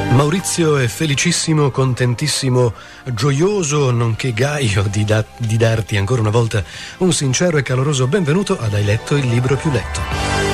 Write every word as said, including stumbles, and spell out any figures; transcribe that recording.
Maurizio è felicissimo, contentissimo, gioioso, nonché gaio di, da- di darti ancora una volta un sincero e caloroso benvenuto ad Hai letto il libro più letto.